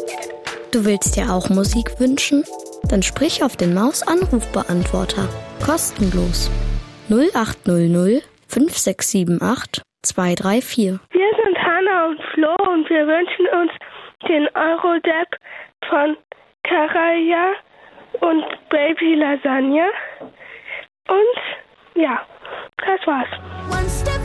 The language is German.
Du willst dir auch Musik wünschen? Dann sprich auf den Maus-Anrufbeantworter. Kostenlos. 0800 5678 234. Wir sind Hanna und Flo und wir wünschen uns den Eurodepp von Karaya und Baby Lasagne. Und ja, das war's.